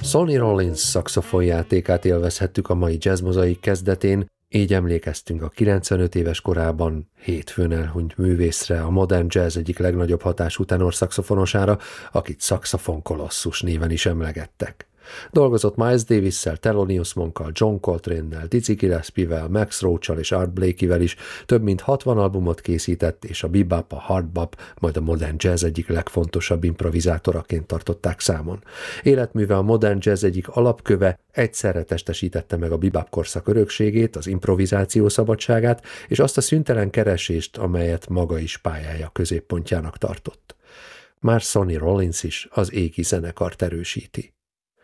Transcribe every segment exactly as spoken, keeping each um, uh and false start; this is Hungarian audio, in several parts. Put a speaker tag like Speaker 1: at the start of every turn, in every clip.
Speaker 1: Sonny Rollins szaxofonjátékát élvezhettük a mai Jazz Mozaik kezdetén, így emlékeztünk a kilencvenöt éves korában hétfőn elhunyt művészre, a modern jazz egyik legnagyobb hatású tenorszaxofonosára, akit Saxophone Colossus néven is emlegettek. Dolgozott Miles Davissel, Thelonious Monkkal, John Coltrane-nel, Dizzy Gillespie-vel, Max Roach-al és Art Blakey-vel is, több mint hatvan albumot készített, és a bebop, a hard bop, majd a modern jazz egyik legfontosabb improvizátoraként tartották számon. Életműve a modern jazz egyik alapköve, egyszerre testesítette meg a bebop korszak örökségét, az improvizáció szabadságát, és azt a szüntelen keresést, amelyet maga is pályája középpontjának tartott. Már Sonny Rollins is az égi zenekart erősíti.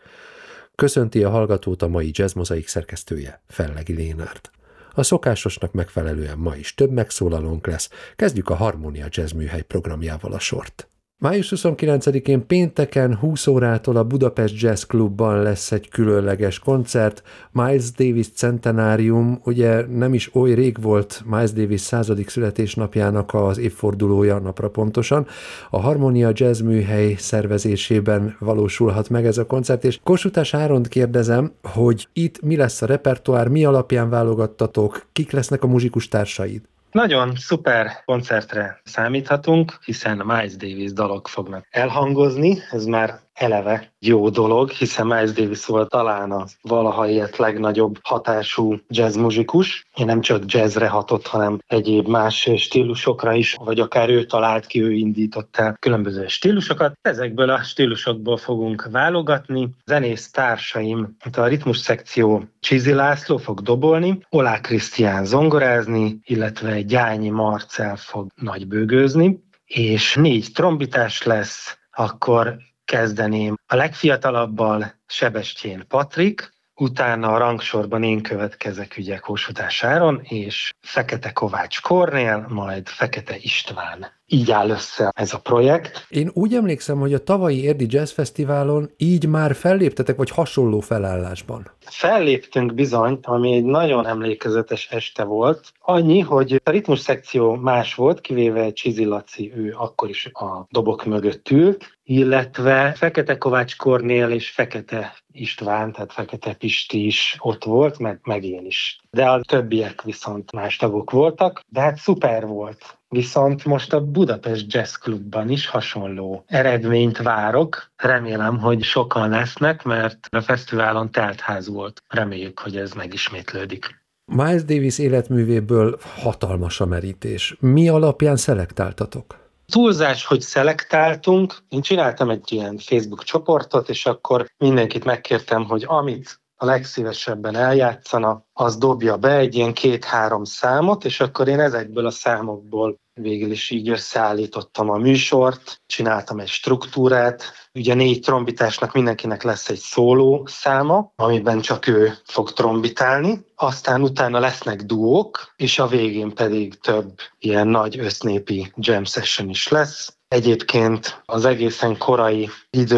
Speaker 1: Köszönti a hallgatót a mai Jazz Mozaik szerkesztője, Fellegi Lénárd. A szokásosnak megfelelően ma is több megszólalónk lesz, kezdjük a Harmonia Jazz Műhely programjával a sort. május huszonkilencedikén pénteken húsz órától a Budapest Jazz Clubban lesz egy különleges koncert, Miles Davis centenárium, ugye nem is oly rég volt Miles Davis századik születésnapjának az évfordulója napra pontosan, a Harmonia Jazz Műhely szervezésében valósulhat meg ez a koncert, és Kossuth Áront kérdezem, hogy itt mi lesz a repertoár, mi alapján válogattatok, kik lesznek a muzsikus társaid?
Speaker 2: Nagyon szuper koncertre számíthatunk, hiszen Miles Davis dalok fognak elhangozni, ez már eleve jó dolog, hiszen Miles Davis volt talán a valaha élt legnagyobb hatású jazzmuzsikus. Én nem csak jazzre hatott, hanem egyéb más stílusokra is, vagy akár ő talált ki, ő indított el különböző stílusokat. Ezekből a stílusokból fogunk válogatni. Zenész társaim, a ritmus szekció Csizi László fog dobolni, Olá Krisztián zongorázni, illetve Gyányi Marcell fog nagybőgőzni, és négy trombitás lesz, akkor kezdeném a legfiatalabbal, Sebestyén Patrik, utána a rangsorban én következek, ugye Kossuth Áron, és Fekete Kovács Kornél, majd Fekete István. Így áll össze ez a projekt.
Speaker 1: Én úgy emlékszem, hogy a tavalyi Érdi Jazz Fesztiválon így már felléptetek, vagy hasonló felállásban.
Speaker 2: Felléptünk bizony, ami egy nagyon emlékezetes este volt. Annyi, hogy a ritmus szekció más volt, kivéve Csizi Laci, ő akkor is a dobok mögött ült, illetve Fekete Kovács Kornél és Fekete István, tehát Fekete Pisti is ott volt, meg, meg én is. De a többiek viszont más tagok voltak, de hát szuper volt. Viszont most a Budapest Jazz Clubban is hasonló eredményt várok. Remélem, hogy sokan lesznek, mert a fesztiválon teltház volt. Reméljük, hogy ez megismétlődik.
Speaker 1: Miles Davis életművéből hatalmas a merítés. Mi alapján szelektáltatok?
Speaker 2: Túlzás, hogy szelektáltunk. Én csináltam egy ilyen Facebook csoportot, és akkor mindenkit megkértem, hogy amit a legszívesebben eljátszana, az dobja be egy ilyen két-három számot, és akkor én ezekből a számokból végül is így összeállítottam a műsort, csináltam egy struktúrát, ugye négy trombitásnak mindenkinek lesz egy szóló száma, amiben csak ő fog trombitálni, aztán utána lesznek duók, és a végén pedig több ilyen nagy össznépi jam session is lesz. Egyébként az egészen korai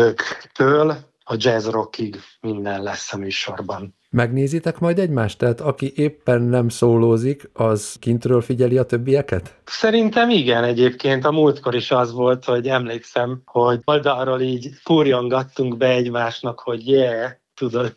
Speaker 2: időktől a jazz rockig minden lesz a műsorban.
Speaker 1: Megnézitek majd egymást? Tehát aki éppen nem szólózik, az kintről figyeli a többieket?
Speaker 2: Szerintem igen, egyébként a múltkor is az volt, hogy emlékszem, hogy oldalról így fúrjongattunk be egymásnak, hogy yeah, tudod,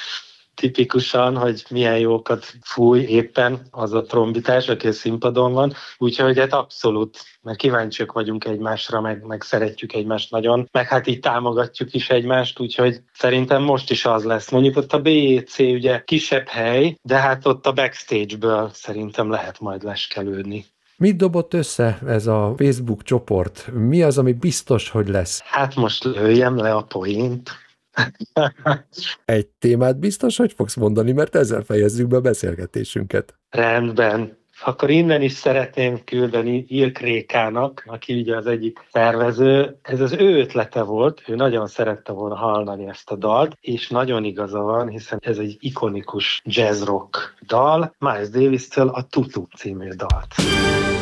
Speaker 2: tipikusan, hogy milyen jókat fúj éppen az a trombitás, aki a színpadon van. Úgyhogy hát abszolút, mert kíváncsiak vagyunk egymásra, meg, meg szeretjük egymást nagyon, meg hát így támogatjuk is egymást, úgyhogy szerintem most is az lesz. Mondjuk ott a bé jé cé ugye kisebb hely, de hát ott a backstage-ből szerintem lehet majd leskelődni.
Speaker 1: Mit dobott össze ez a Facebook csoport? Mi az, ami biztos, hogy lesz?
Speaker 2: Hát most lőjem le a poént.
Speaker 1: Egy témát biztos, hogy fogsz mondani, mert ezzel fejezzük be a beszélgetésünket.
Speaker 2: Rendben. Akkor innen is szeretném küldeni Irk Rékának, aki ugye az egyik szervező. Ez az ő ötlete volt, ő nagyon szerette volna hallani ezt a dalt, és nagyon igaza van, hiszen ez egy ikonikus jazz rock dal, Miles Davis-től a Tutu című dalt.